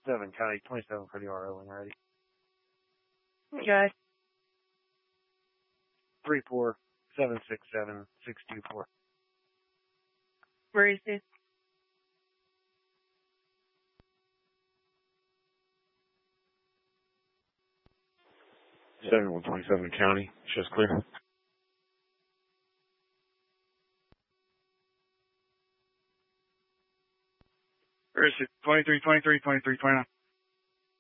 7 County 27 for the RO when ready. Okay. 34767 624. Where is he? 7127 County. Show's clear. Where is it? 23, 23, 23, 29.